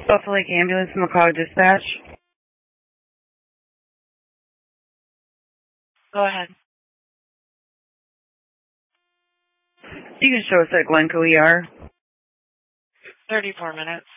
Buffalo Lake Ambulance, McCall Dispatch. Go ahead. You can show us at Glencoe ER. 34 minutes.